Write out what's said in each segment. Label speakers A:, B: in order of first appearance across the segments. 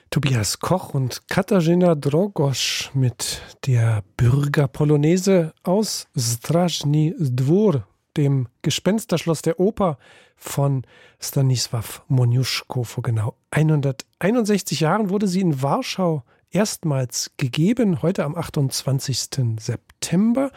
A: Tobias Koch und Katarzyna Drogosz mit der Bürgerpolonaise aus Strażny Dwór, dem Gespensterschloss der Oper von Stanisław Moniuszko. Vor genau 161 Jahren wurde sie in Warschau erstmals gegeben, heute am 28. September.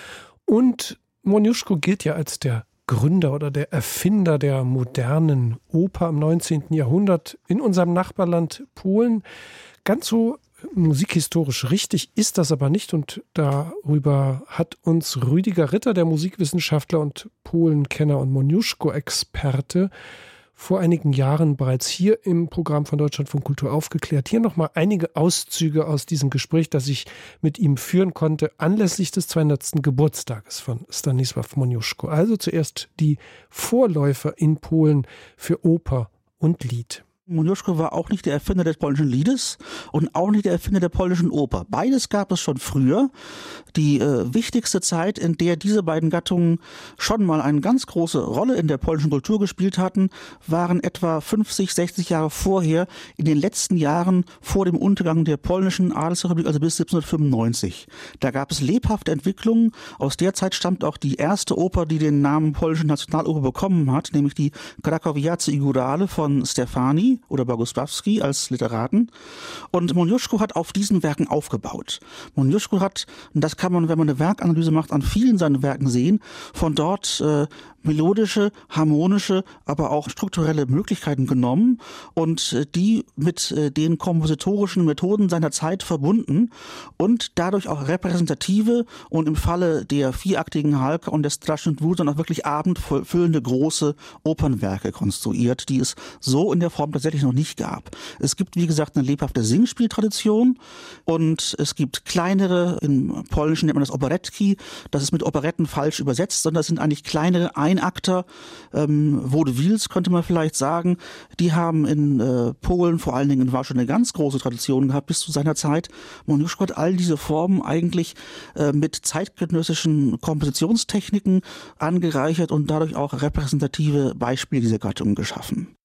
A: Und Moniuszko gilt ja als der Gründer oder der Erfinder der modernen Oper im 19. Jahrhundert in unserem Nachbarland Polen. Ganz so musikhistorisch richtig ist das aber nicht, und darüber hat uns Rüdiger Ritter, der Musikwissenschaftler und Polenkenner und Moniuszko-Experte, vor einigen Jahren bereits hier im Programm von Deutschlandfunk Kultur aufgeklärt. Hier nochmal einige Auszüge aus diesem Gespräch, das ich mit ihm führen konnte, anlässlich des 200. Geburtstages von Stanisław Moniuszko. Also zuerst die Vorläufer in Polen für Oper und Lied.
B: Moniuszko war auch nicht der Erfinder des polnischen Liedes und auch nicht der Erfinder der polnischen Oper. Beides gab es schon früher. Die wichtigste Zeit, in der diese beiden Gattungen schon mal eine ganz große Rolle in der polnischen Kultur gespielt hatten, waren etwa 50, 60 Jahre vorher, in den letzten Jahren vor dem Untergang der polnischen Adelsrepublik, also bis 1795. Da gab es lebhafte Entwicklungen. Aus der Zeit stammt auch die erste Oper, die den Namen polnische Nationaloper bekommen hat, nämlich die Krakowiacy i Górale von Stefani oder Bogusławski als Literaten. Und Moniuszko hat auf diesen Werken aufgebaut. Moniuszko hat, und das kann man, wenn man eine Werkanalyse macht, an vielen seiner Werken sehen, von dort melodische, harmonische, aber auch strukturelle Möglichkeiten genommen und die mit den kompositorischen Methoden seiner Zeit verbunden und dadurch auch repräsentative und im Falle der vieraktigen Halka und des Strażny Dwór dann auch wirklich abendfüllende große Opernwerke konstruiert, die es so in der Form tatsächlich noch nicht gab. Es gibt, wie gesagt, eine lebhafte Singspieltradition und es gibt kleinere, im Polnischen nennt man das Operetki, das ist mit Operetten falsch übersetzt, sondern das sind eigentlich kleinere Einakter, Vaudevilles könnte man vielleicht sagen. Die haben in Polen, vor allen Dingen in Warschau, eine ganz große Tradition gehabt bis zu seiner Zeit. Moniuszko hat all diese Formen eigentlich mit zeitgenössischen Kompositionstechniken angereichert und dadurch auch repräsentative Beispiele dieser Gattung geschaffen.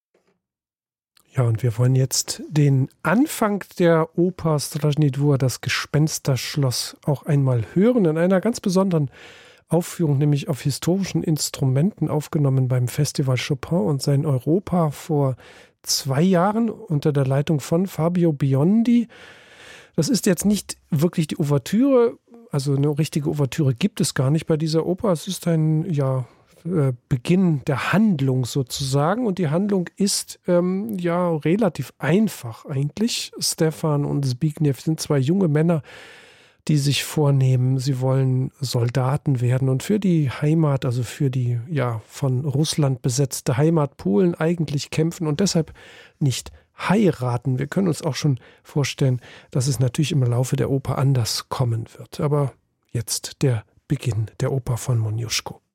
A: Ja, und wir wollen jetzt den Anfang der Oper Strażny Dwór, das Gespensterschloss, auch einmal hören, in einer ganz besonderen Aufführung, nämlich auf historischen Instrumenten, aufgenommen beim Festival Chopin und sein Europa vor 2 Jahren unter der Leitung von Fabio Biondi. Das ist jetzt nicht wirklich die Ouvertüre, also eine richtige Ouvertüre gibt es gar nicht bei dieser Oper. Es ist ein Beginn der Handlung sozusagen, und die Handlung ist relativ einfach eigentlich. Stefan und Zbigniew sind 2 junge Männer, die sich vornehmen, sie wollen Soldaten werden und für die Heimat, also für die von Russland besetzte Heimat Polen eigentlich kämpfen und deshalb nicht heiraten. Wir können uns auch schon vorstellen, dass es natürlich im Laufe der Oper anders kommen wird. Aber jetzt der Beginn der Oper von Moniuszko.